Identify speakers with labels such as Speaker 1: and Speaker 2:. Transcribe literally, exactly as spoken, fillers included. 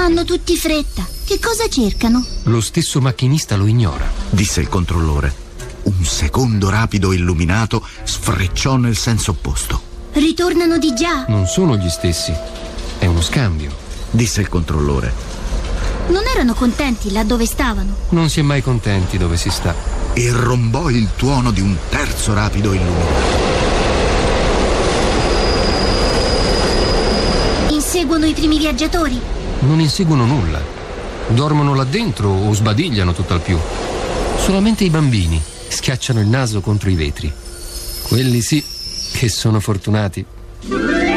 Speaker 1: Hanno tutti fretta. Che cosa cercano?
Speaker 2: Lo stesso macchinista lo ignora,
Speaker 3: disse il controllore. Un secondo rapido illuminato sfrecciò nel senso opposto.
Speaker 1: Ritornano di già.
Speaker 2: Non sono gli stessi. È uno scambio,
Speaker 3: disse il controllore.
Speaker 1: Non erano contenti là dove stavano.
Speaker 2: Non si è mai contenti dove si sta.
Speaker 3: E rombò il tuono di un terzo rapido illuminato.
Speaker 1: Inseguono i primi viaggiatori?
Speaker 2: Non inseguono nulla. Dormono là dentro o sbadigliano tutt'al più. Solamente i bambini schiacciano il naso contro i vetri. Quelli sì che sono fortunati.